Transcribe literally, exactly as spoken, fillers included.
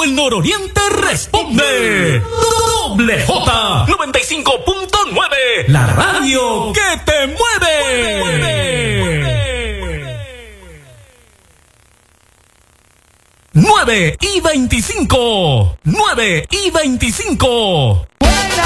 el nororiente responde. Doble J noventa y cinco punto nueve. La radio que te mueve. nueve y veinticinco. nueve y veinticinco.